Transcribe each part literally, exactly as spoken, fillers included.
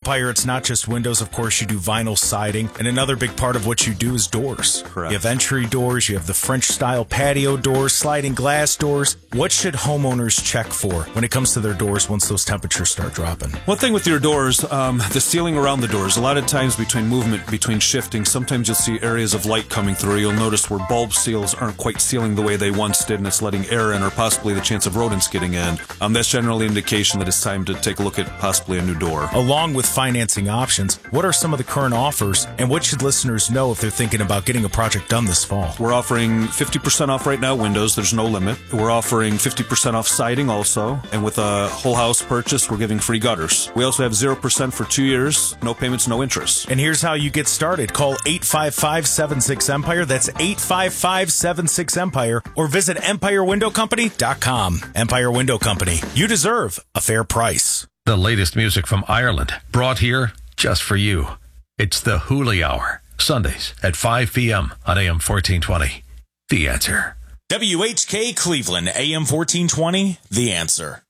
Empire, it's not just windows. Of course, you do vinyl siding. And another big part of what you do is doors. Correct. You have entry doors. You have the French-style patio doors, sliding glass doors. What should homeowners check for when it comes to their doors once those temperatures start dropping? One thing with your doors, um, the sealing around the doors. A lot of times between movement, between shifting, sometimes you'll see areas of light coming through. You'll notice where bulb seals aren't quite sealing the way they once did, and it's letting air in or possibly the chance of rodents getting in. Um, that's generally an indication that it's time to take a look at possibly a new door. Along with financing options, what are some of the current offers, and what should listeners know if they're thinking about getting a project done this fall? We're offering fifty percent off right now windows. There's no limit. We're offering fifty percent off siding also, and with a whole house purchase, we're giving free gutters. We also have zero percent for two years, no payments, no interest. And here's how you get started. Call eight five five, seven six, Empire. That's eight five five, seven six, Empire. Or visit empire window company dot com. Empire Window Company. You deserve a fair price. The latest music from Ireland, brought here just for you. It's the Hooli Hour, Sundays at five p.m. on A M fourteen twenty. The Answer. W H K Cleveland, A M fourteen twenty, The Answer.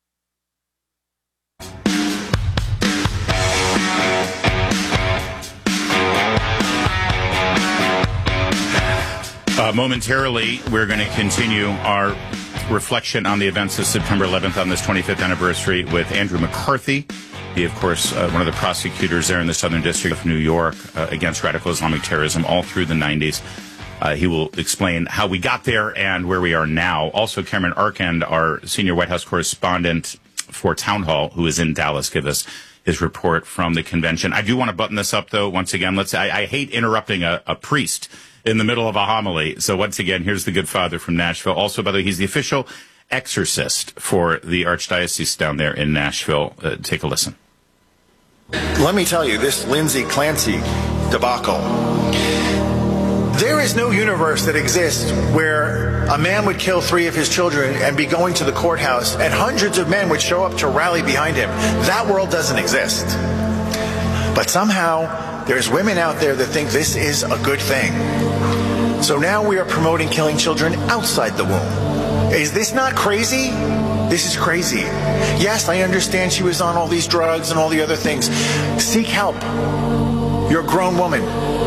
Uh, momentarily, we're going to continue our reflection on the events of September eleventh on this twenty-fifth anniversary with Andrew McCarthy. He, of course, uh, one of the prosecutors there in the Southern District of New York uh, against radical Islamic terrorism all through the nineties. Uh, he will explain how we got there and where we are now. Also, Cameron Arkand, our senior White House correspondent for Town Hall, who is in Dallas, give us his report from the convention. I do want to button this up, though. Once again, let's. I, I hate interrupting a, a priest in the middle of a homily. So once again, here's the good father from Nashville. Also, by the way, he's the official exorcist for the Archdiocese down there in Nashville. Uh, take a listen. Let me tell you, this Lindsay Clancy debacle, there is no universe that exists where a man would kill three of his children and be going to the courthouse and hundreds of men would show up to rally behind him. That world doesn't exist. But somehow, there's women out there that think this is a good thing. So now we are promoting killing children outside the womb. Is this not crazy? This is crazy. Yes, I understand she was on all these drugs and all the other things. Seek help. You're a grown woman.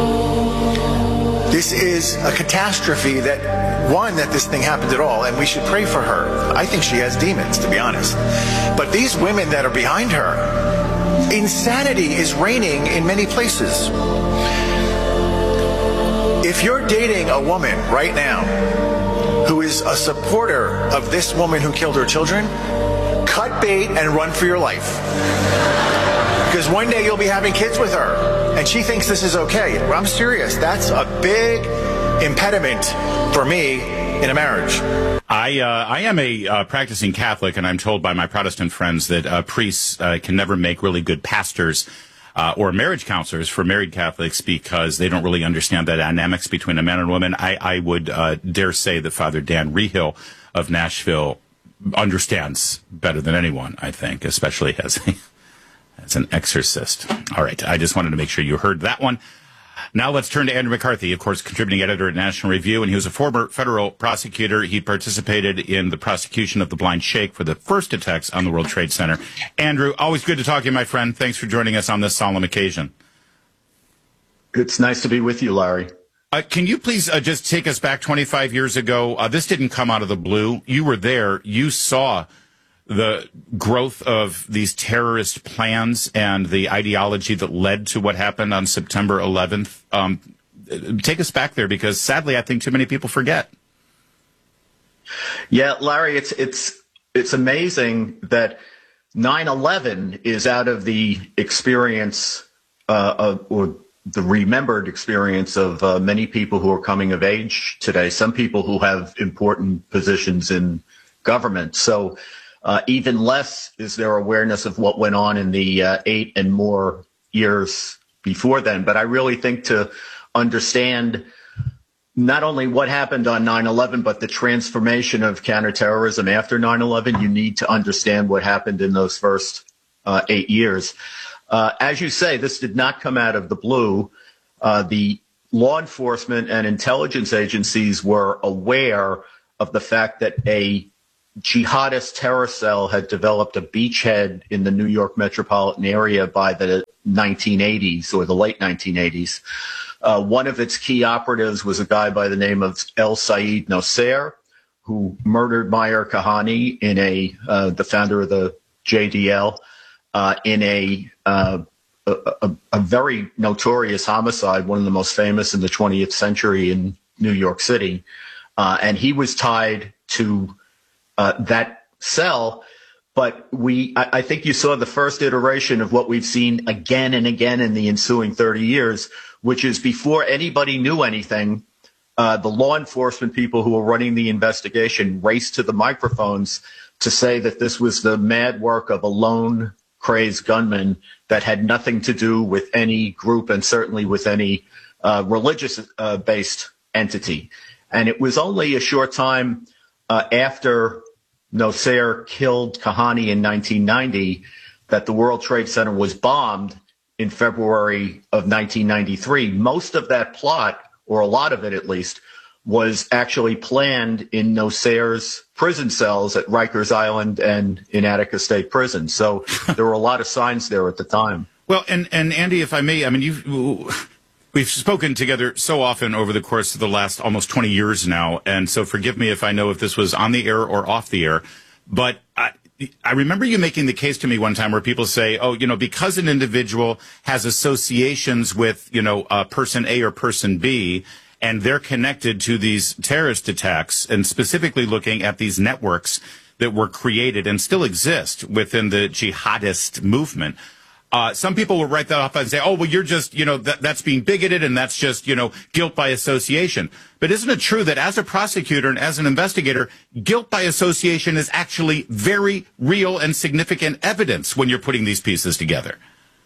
This is a catastrophe that, one, that this thing happened at all, and we should pray for her. I think she has demons, to be honest. But these women that are behind her, insanity is reigning in many places. If you're dating a woman right now who is a supporter of this woman who killed her children, cut bait and run for your life. Because one day you'll be having kids with her, and she thinks this is okay. I'm serious. That's a big impediment for me in a marriage. I uh, I am a uh, practicing Catholic, and I'm told by my Protestant friends that uh, priests uh, can never make really good pastors uh, or marriage counselors for married Catholics because they don't really understand the dynamics between a man and a woman. I, I would uh, dare say that Father Dan Rehill of Nashville understands better than anyone, I think, especially as a, as an exorcist. All right, I just wanted to make sure you heard that one. Now let's turn to Andrew McCarthy, of course, contributing editor at National Review, and he was a former federal prosecutor. He participated in the prosecution of the Blind Sheikh for the first attacks on the World Trade Center. Andrew, always good to talk to you, my friend. Thanks for joining us on this solemn occasion. It's nice to be with you, Larry. Uh, can you please uh, just take us back twenty-five years ago? Uh, this didn't come out of the blue. You were there. You saw the growth of these terrorist plans and the ideology that led to what happened on September eleventh. Um, take us back there, because sadly, I think too many people forget. Yeah, Larry, it's it's it's amazing that nine eleven is out of the experience uh, of, or the remembered experience of uh, many people who are coming of age today. Some people who have important positions in government. So. Uh, even less is there awareness of what went on in the uh, eight and more years before then. But I really think to understand not only what happened on nine eleven, but the transformation of counterterrorism after nine eleven, you need to understand what happened in those first uh, eight years. Uh, as you say, this did not come out of the blue. Uh, the law enforcement and intelligence agencies were aware of the fact that a jihadist terror cell had developed a beachhead in the New York metropolitan area by the nineteen eighties or the late nineteen eighties. Uh, one of its key operatives was a guy by the name of El Sayed Nosair, who murdered Meyer Kahane, in a uh, the founder of the J D L, uh, in a, uh, a, a a very notorious homicide, one of the most famous in the twentieth century in New York City, uh, and he was tied to uh, that cell. But we, I, I think you saw the first iteration of what we've seen again and again in the ensuing thirty years, which is before anybody knew anything, uh, the law enforcement people who were running the investigation raced to the microphones to say that this was the mad work of a lone crazed gunman that had nothing to do with any group and certainly with any uh, religious uh, based entity. And it was only a short time uh, after Nosair killed Kahane in nineteen ninety that the World Trade Center was bombed in February of nineteen ninety-three. Most of that plot, or a lot of it at least, was actually planned in Nosair's prison cells at Rikers Island and in Attica State Prison. So there were a lot of signs there at the time. Well, and, and Andy, if I may, I mean, you've, we've spoken together so often over the course of the last almost twenty years now, and so forgive me if I know if this was on the air or off the air, but I, I remember you making the case to me one time where people say, oh, you know, because an individual has associations with, you know, uh, person A or person B, and they're connected to these terrorist attacks, and specifically looking at these networks that were created and still exist within the jihadist movement. Uh, some people will write that off and say, oh, well, you're just, you know, that, that's being bigoted and that's just, you know, guilt by association. But isn't it true that as a prosecutor and as an investigator, guilt by association is actually very real and significant evidence when you're putting these pieces together?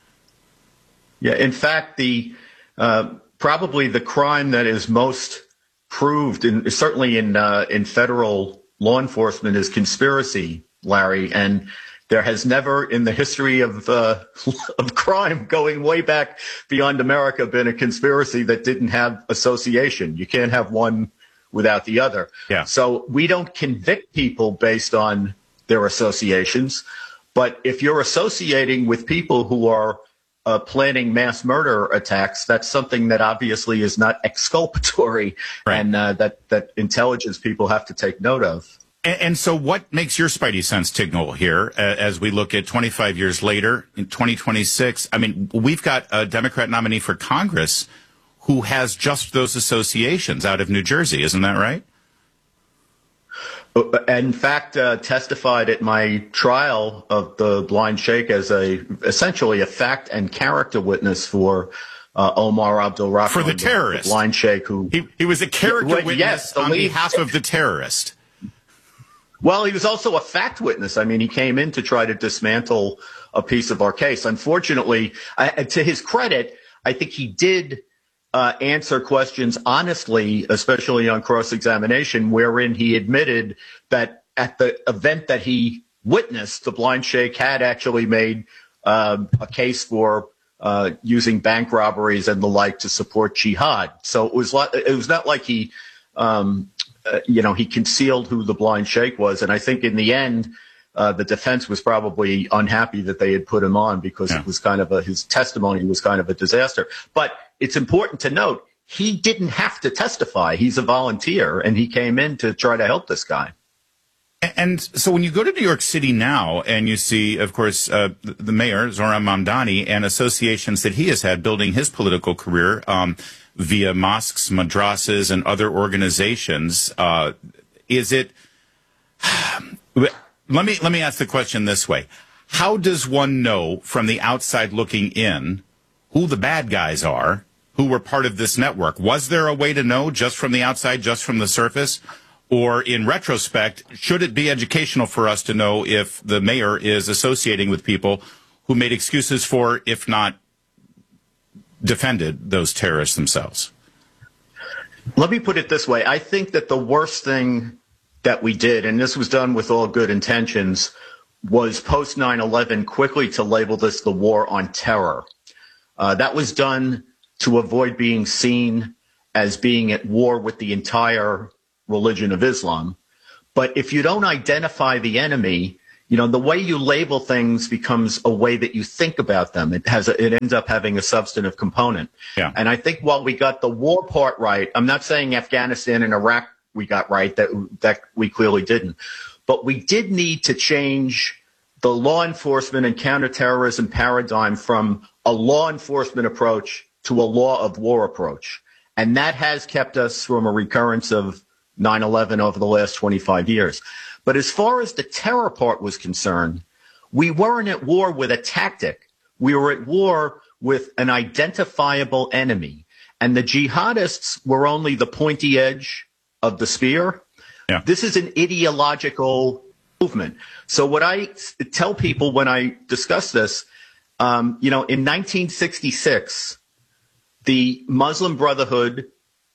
Yeah, in fact, the uh, probably the crime that is most proved, in, certainly in uh, in federal law enforcement, is conspiracy, Larry. And there has never, in the history of uh, of crime going way back beyond America, been a conspiracy that didn't have association. You can't have one without the other. Yeah. So we don't convict people based on their associations. But if you're associating with people who are uh, planning mass murder attacks, that's something that obviously is not exculpatory, right, and uh, that, that intelligence people have to take note of. And, and so what makes your spidey sense tingle here uh, as we look at twenty-five years later in twenty twenty-six? I mean, we've got a Democrat nominee for Congress who has just those associations out of New Jersey. Isn't that right? In fact, uh, testified at my trial of the blind sheikh as a essentially a fact and character witness for uh, Omar Abdul Rahman, for the terrorist, the blind sheikh who he, he was a character yeah, witness yes, on lead, behalf of the terrorist. Well, he was also a fact witness. I mean, he came in to try to dismantle a piece of our case. Unfortunately, I, to his credit, I think he did uh, answer questions honestly, especially on cross-examination, wherein he admitted that at the event that he witnessed, the blind sheikh had actually made um, a case for uh, using bank robberies and the like to support jihad. So it was like, it was not like he um, Uh, you know, he concealed who the blind sheikh was. And I think in the end, uh, the defense was probably unhappy that they had put him on because yeah. it was kind of a, his testimony was kind of a disaster. But it's important to note, he didn't have to testify. He's a volunteer, and he came in to try to help this guy. And so when you go to New York City now and you see, of course, uh, the mayor, Zohran Mamdani, and associations that he has had building his political career um, via mosques, madrasas, and other organizations, uh, is it... let me let me ask the question this way. How does one know from the outside looking in who the bad guys are who were part of this network? Was there a way to know just from the outside, just from the surface? Or in retrospect, should it be educational for us to know if the mayor is associating with people who made excuses for, if not defended, those terrorists themselves? Let me put it this way. I think that the worst thing that we did, and this was done with all good intentions, was post nine eleven quickly to label this the war on terror. Uh, that was done to avoid being seen as being at war with the entire religion of Islam. But if you don't identify the enemy, you know, the way you label things becomes a way that you think about them. It has, a, it ends up having a substantive component. Yeah. And I think while we got the war part right, I'm not saying Afghanistan and Iraq we got right, that that we clearly didn't. But we did need to change the law enforcement and counterterrorism paradigm from a law enforcement approach to a law of war approach. And that has kept us from a recurrence of nine eleven over the last twenty-five years. But as far as the terror part was concerned, we weren't at war with a tactic. We were at war with an identifiable enemy. And the jihadists were only the pointy edge of the spear. Yeah. This is an ideological movement. So what I tell people when I discuss this, um, you know, in nineteen sixty-six, the Muslim Brotherhood,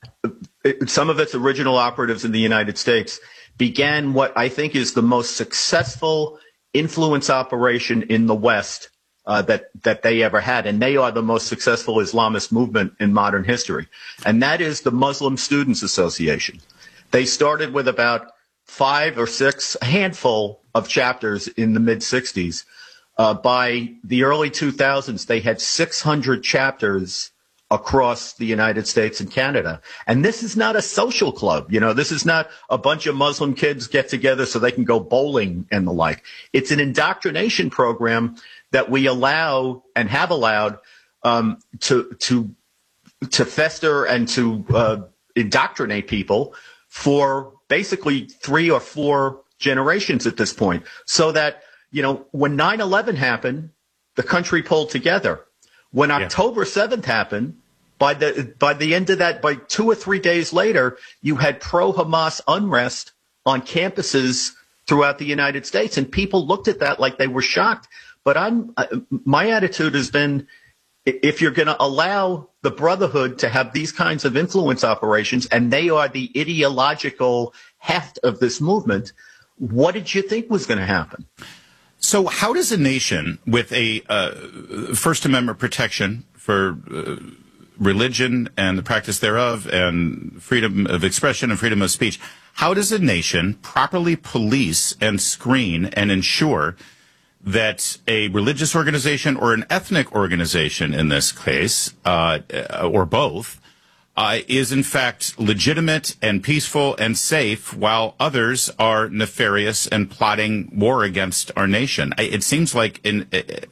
some of its original operatives in the United States, began what I think is the most successful influence operation in the West uh, that that they ever had, and they are the most successful Islamist movement in modern history, and that is the Muslim Students Association. They started with about five or six, a handful of chapters in the mid-sixties. Uh, by the early two thousands, they had six hundred chapters across the United States and Canada. And this is not a social club. You know, this is not a bunch of Muslim kids get together so they can go bowling and the like. It's an indoctrination program that we allow and have allowed um, to to to fester and to uh, indoctrinate people for basically three or four generations at this point. So that, you know, when nine eleven happened, the country pulled together. When Yeah. October seventh happened, by the by the end of that, by two or three days later, you had pro-Hamas unrest on campuses throughout the United States, and people looked at that like they were shocked. But I'm uh, my attitude has been, if you're going to allow the Brotherhood to have these kinds of influence operations, and they are the ideological heft of this movement, what did you think was going to happen? So how does a nation with a uh, First Amendment protection for uh, religion and the practice thereof and freedom of expression and freedom of speech, how does a nation properly police and screen and ensure that a religious organization or an ethnic organization in this case, uh, or both, Uh, is in fact legitimate and peaceful and safe, while others are nefarious and plotting war against our nation? It seems like an,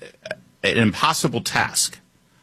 an impossible task.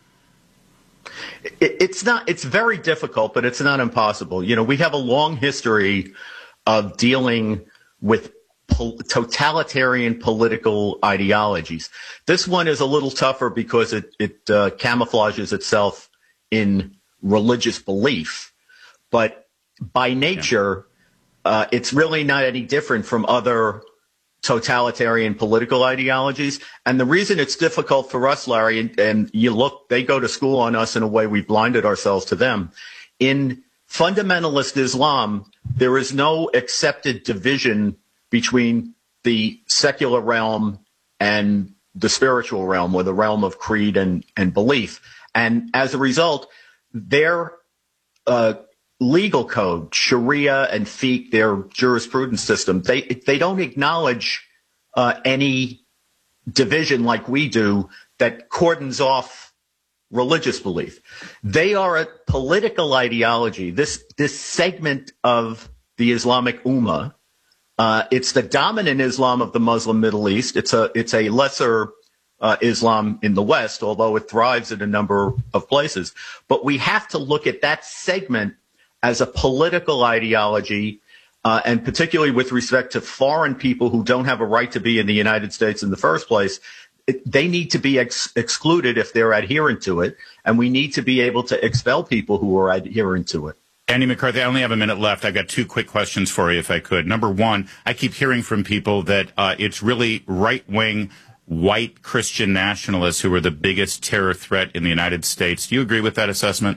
It's not. It's very difficult, but it's not impossible. You know, we have a long history of dealing with pol- totalitarian political ideologies. This one is a little tougher because it, it uh, camouflages itself in religious belief, but by nature, uh, it's really not any different from other totalitarian political ideologies. And the reason it's difficult for us, Larry, and, and you look, they go to school on us in a way we've blinded ourselves to them. In fundamentalist Islam, there is no accepted division between the secular realm and the spiritual realm, or the realm of creed and, and belief. And as a result, their uh, legal code, Sharia and fiqh, their jurisprudence system, they they don't acknowledge uh, any division like we do that cordons off religious belief. They are a political ideology. This this segment of the Islamic Ummah, uh, it's the dominant Islam of the Muslim Middle East. It's a it's a lesser Uh, Islam in the West, although it thrives in a number of places. But we have to look at that segment as a political ideology, uh, and particularly with respect to foreign people who don't have a right to be in the United States in the first place. It, they need to be ex- excluded if they're adherent to it, and we need to be able to expel people who are adherent to it. Andy McCarthy, I only have a minute left. I've got two quick questions for you, if I could. Number one, I keep hearing from people that uh, it's really right-wing white Christian nationalists who are the biggest terror threat in the United States. Do you agree with that assessment?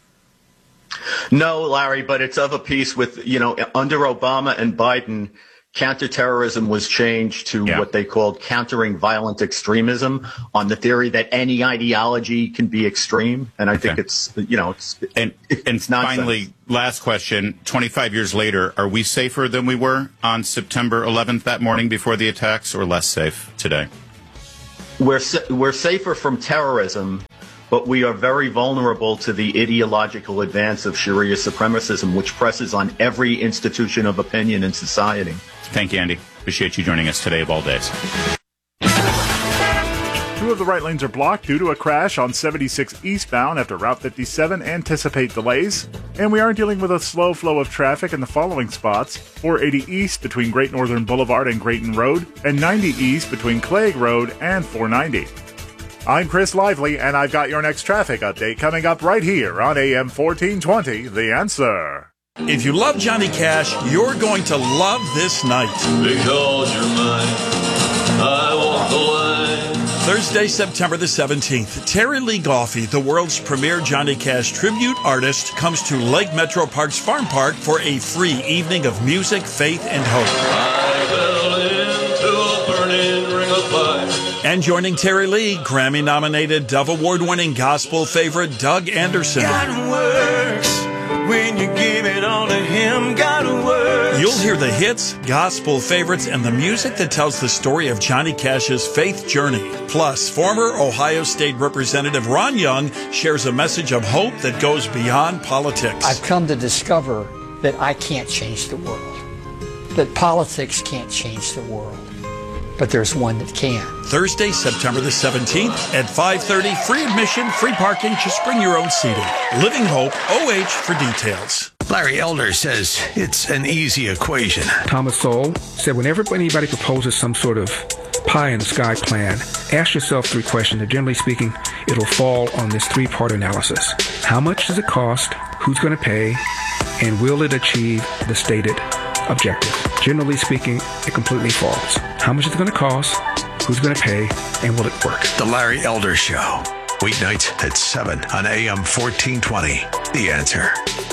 No, Larry, but it's of a piece with, you know, under Obama and Biden, counterterrorism was changed to Yeah. what they called countering violent extremism, on the theory that any ideology can be extreme. And I think Okay. it's, you know, it's, And, it's and nonsense. finally, last question. twenty-five years later, are we safer than we were on September eleventh that morning before the attacks, or less safe today? We're, sa- we're safer from terrorism, but we are very vulnerable to the ideological advance of Sharia supremacism, which presses on every institution of opinion in society. Thank you, Andy. Appreciate you joining us today of all days. Two of the right lanes are blocked due to a crash on seventy-six eastbound after Route fifty-seven. Anticipate delays. And we are dealing with a slow flow of traffic in the following spots: four eighty east between Great Northern Boulevard and Grayton Road, and ninety east between Clegg Road and four ninety. I'm Chris Lively, and I've got your next traffic update coming up right here on A M fourteen twenty, The Answer. If you love Johnny Cash, you're going to love this night. Because you're mine, I walk the line. Thursday, September the seventeenth, Terry Lee Goffey, the world's premier Johnny Cash tribute artist, comes to Lake Metro Parks Farm Park for a free evening of music, faith, and hope. I fell into a burning ring of fire. And joining Terry Lee, Grammy-nominated, Dove Award-winning gospel favorite Doug Anderson. God works when you give it all to him. God works. You'll hear the hits, gospel favorites, and the music that tells the story of Johnny Cash's faith journey. Plus, former Ohio State Representative Ron Young shares a message of hope that goes beyond politics. I've come to discover that I can't change the world, that politics can't change the world, but there's one that can. Thursday, September the seventeenth at five thirty, free admission, free parking, just bring your own seating. Living Hope, O H for details. Larry Elder says it's an easy equation. Thomas Sowell said whenever anybody proposes some sort of pie in the sky plan, ask yourself three questions, and generally speaking, it'll fall on this three-part analysis. How much does it cost? Who's going to pay? And will it achieve the stated objective? Generally speaking, it completely falls. How much is it going to cost? Who's going to pay? And will it work? The Larry Elder Show. Weeknights at seven on A M fourteen twenty. The Answer.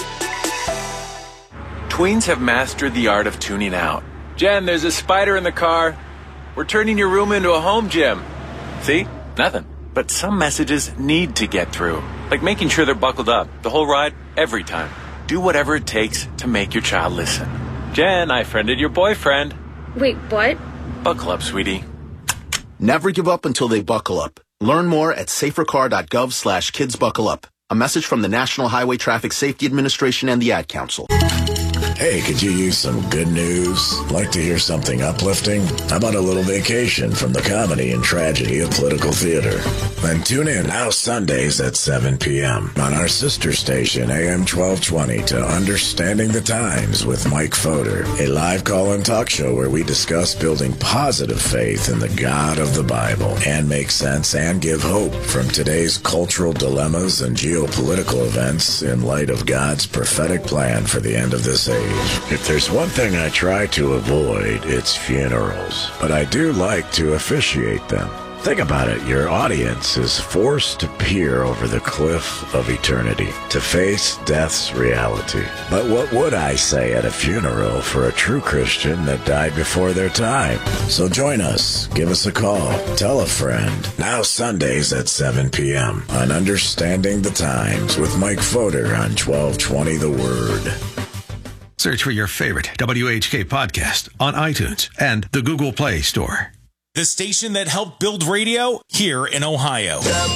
Tweens have mastered the art of tuning out. Jen, there's a spider in the car. We're turning your room into a home gym. See? Nothing. But some messages need to get through. Like making sure they're buckled up the whole ride, every time. Do whatever it takes to make your child listen. Jen, I friended your boyfriend. Wait, what? Buckle up, sweetie. Never give up until they buckle up. Learn more at safercar.gov slash kids buckle up. A message from the National Highway Traffic Safety Administration and the Ad Council. Hey, could you use some good news? Like to hear something uplifting? How about a little vacation from the comedy and tragedy of political theater? Then tune in now Sundays at seven p.m. on our sister station A M twelve twenty to Understanding the Times with Mike Fodor, a live call-in talk show where we discuss building positive faith in the God of the Bible and make sense and give hope from today's cultural dilemmas and geopolitical events in light of God's prophetic plan for the end of this age. If there's one thing I try to avoid, it's funerals. But I do like to officiate them. Think about it. Your audience is forced to peer over the cliff of eternity, to face death's reality. But what would I say at a funeral for a true Christian that died before their time? So join us. Give us a call. Tell a friend. Now Sundays at seven p.m. on Understanding the Times with Mike Fodor on twelve twenty The Word. Search for your favorite W H K podcast on iTunes and the Google Play Store. The station that helped build radio here in Ohio.